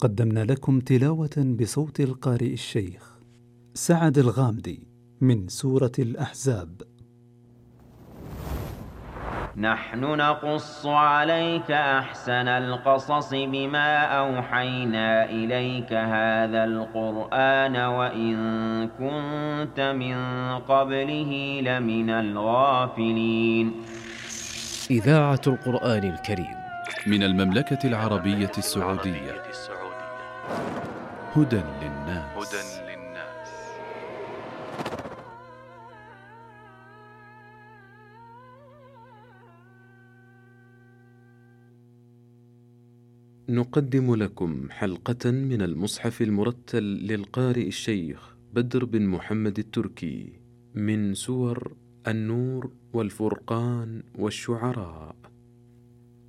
قدمنا لكم تلاوة بصوت القارئ الشيخ سعد الغامدي من سورة الأحزاب. نحن نقص عليك أحسن القصص بما أوحينا إليك هذا القرآن وإن كنت من قبله لمن الغافلين. إذاعة القرآن الكريم من المملكة العربية السعودية. هدى للناس. نقدم لكم حلقة من المصحف المرتل للقارئ الشيخ بدر بن محمد التركي من سور النور والفرقان والشعراء.